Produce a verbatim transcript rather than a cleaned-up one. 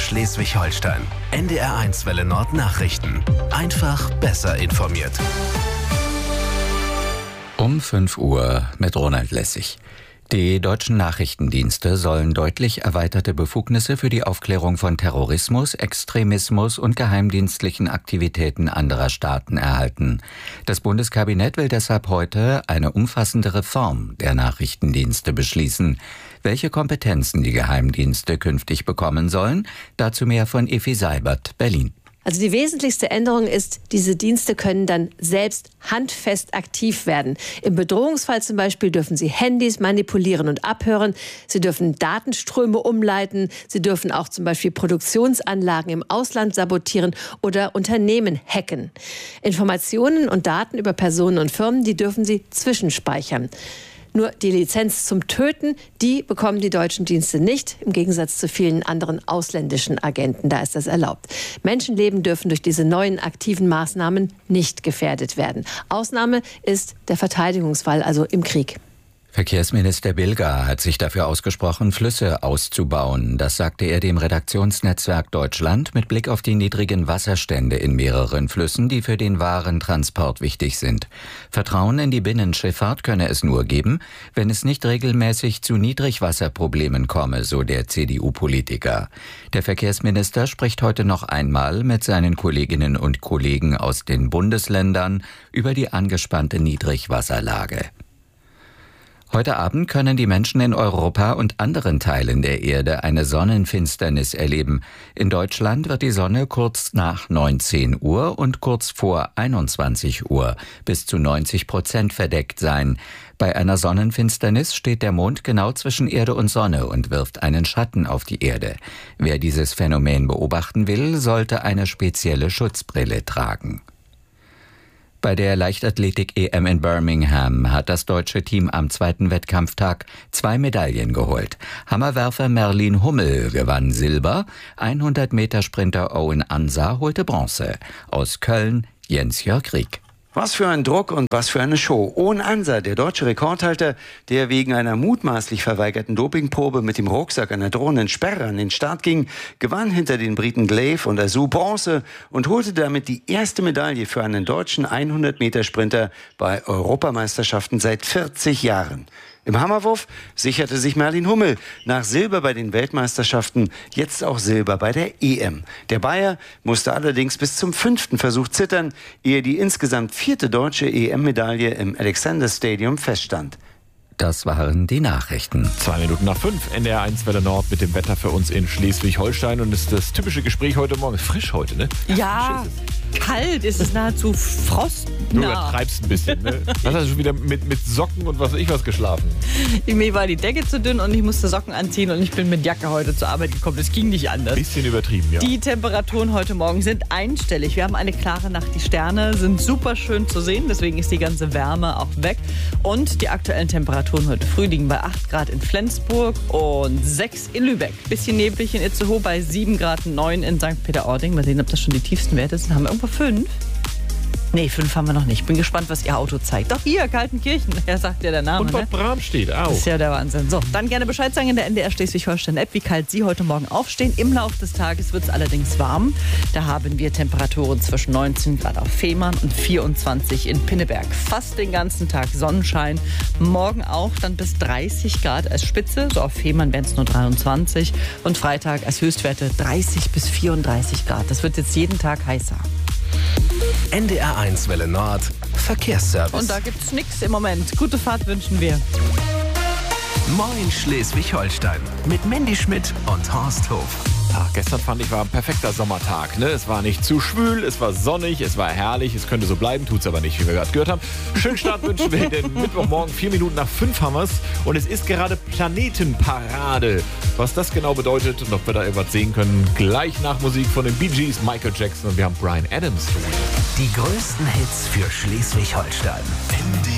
Schleswig-Holstein. N D R eins Welle Nord Nachrichten. Einfach besser informiert. Um fünf Uhr mit Ronald Lessig. Die deutschen Nachrichtendienste sollen deutlich erweiterte Befugnisse für die Aufklärung von Terrorismus, Extremismus und geheimdienstlichen Aktivitäten anderer Staaten erhalten. Das Bundeskabinett will deshalb heute eine umfassende Reform der Nachrichtendienste beschließen. Welche Kompetenzen die Geheimdienste künftig bekommen sollen, dazu mehr von Effi Seibert, Berlin. Also die wesentlichste Änderung ist, diese Dienste können dann selbst handfest aktiv werden. Im Bedrohungsfall zum Beispiel dürfen sie Handys manipulieren und abhören. Sie dürfen Datenströme umleiten. Sie dürfen auch zum Beispiel Produktionsanlagen im Ausland sabotieren oder Unternehmen hacken. Informationen und Daten über Personen und Firmen, die dürfen sie zwischenspeichern. Nur die Lizenz zum Töten, die bekommen die deutschen Dienste nicht, im Gegensatz zu vielen anderen ausländischen Agenten. Da ist das erlaubt. Menschenleben dürfen durch diese neuen aktiven Maßnahmen nicht gefährdet werden. Ausnahme ist der Verteidigungsfall, also im Krieg. Verkehrsminister Bilger hat sich dafür ausgesprochen, Flüsse auszubauen. Das sagte er dem Redaktionsnetzwerk Deutschland mit Blick auf die niedrigen Wasserstände in mehreren Flüssen, die für den Warentransport wichtig sind. Vertrauen in die Binnenschifffahrt könne es nur geben, wenn es nicht regelmäßig zu Niedrigwasserproblemen komme, so der C D U-Politiker. Der Verkehrsminister spricht heute noch einmal mit seinen Kolleginnen und Kollegen aus den Bundesländern über die angespannte Niedrigwasserlage. Heute Abend können die Menschen in Europa und anderen Teilen der Erde eine Sonnenfinsternis erleben. In Deutschland wird die Sonne kurz nach neunzehn Uhr und kurz vor einundzwanzig Uhr bis zu neunzig Prozent verdeckt sein. Bei einer Sonnenfinsternis steht der Mond genau zwischen Erde und Sonne und wirft einen Schatten auf die Erde. Wer dieses Phänomen beobachten will, sollte eine spezielle Schutzbrille tragen. Bei der Leichtathletik-E M in Birmingham hat das deutsche Team am zweiten Wettkampftag zwei Medaillen geholt. Hammerwerfer Merlin Hummel gewann Silber, hundert-Meter-Sprinter Owen Ansa holte Bronze. Aus Köln Jens-Jörg Rieck. Was für ein Druck und was für eine Show. Owen Ansa, der deutsche Rekordhalter, der wegen einer mutmaßlich verweigerten Dopingprobe mit dem Rucksack einer drohenden Sperre an den Start ging, gewann hinter den Briten Glaive und Azu Bronze und holte damit die erste Medaille für einen deutschen hundert-Meter-Sprinter bei Europameisterschaften seit vierzig Jahren. Im Hammerwurf sicherte sich Merlin Hummel nach Silber bei den Weltmeisterschaften jetzt auch Silber bei der E M. Der Bayer musste allerdings bis zum fünften Versuch zittern, ehe die insgesamt vierte deutsche E M-Medaille im Alexander Stadium feststand. Das waren die Nachrichten. Zwei Minuten nach fünf, N D R eins Welle Nord mit dem Wetter für uns in Schleswig-Holstein. Und ist das typische Gespräch heute Morgen. Frisch heute, ne? Ja, ist kalt, ist es nahezu frostnah. Du übertreibst ein bisschen, ne? Dann hast du schon wieder mit, mit Socken und was weiß ich was geschlafen. Mir war die Decke zu dünn und ich musste Socken anziehen und ich bin mit Jacke heute zur Arbeit gekommen. Das ging nicht anders. Bisschen übertrieben, ja. Die Temperaturen heute Morgen sind einstellig. Wir haben eine klare Nacht. Die Sterne sind super schön zu sehen. Deswegen ist die ganze Wärme auch weg. Und die aktuellen Temperaturen heute früh liegen bei acht Grad in Flensburg und sechs in Lübeck. Bisschen neblig in Itzehoe bei sieben Grad, neun in Sankt Peter-Ording. Mal sehen, ob das schon die tiefsten Werte sind. Haben wir irgendwo fünf? Nee, fünf haben wir noch nicht. Bin gespannt, was Ihr Auto zeigt. Doch hier, Kaltenkirchen. Er sagt ja der Name. Und Bad ne? Bram steht auch. Das ist ja der Wahnsinn. So, dann gerne Bescheid sagen in der N D R Schleswig-Holstein-App, wie kalt Sie heute Morgen aufstehen. Im Laufe des Tages wird es allerdings warm. Da haben wir Temperaturen zwischen neunzehn Grad auf Fehmarn und vierundzwanzig in Pinneberg. Fast den ganzen Tag Sonnenschein. Morgen auch dann bis dreißig Grad als Spitze. So auf Fehmarn wären es nur dreiundzwanzig. Und Freitag als Höchstwerte dreißig bis vierunddreißig Grad. Das wird jetzt jeden Tag heißer. N D R eins Welle Nord Verkehrsservice. Und da gibt's nichts im Moment. Gute Fahrt wünschen wir. Moin Schleswig-Holstein mit Mandy Schmidt und Horst Hof. Ach, gestern fand ich, war ein perfekter Sommertag. Ne? Es war nicht zu schwül, es war sonnig, es war herrlich. Es könnte so bleiben, tut's aber nicht, wie wir gerade gehört haben. Schönen Start wünschen wir den Mittwochmorgen. Vier Minuten nach fünf haben wir's. Und es ist gerade Planetenparade. Was das genau bedeutet und ob wir da irgendwas sehen können, gleich nach Musik von den Bee Gees, Michael Jackson und wir haben Brian Adams. Die größten Hits für Schleswig-Holstein.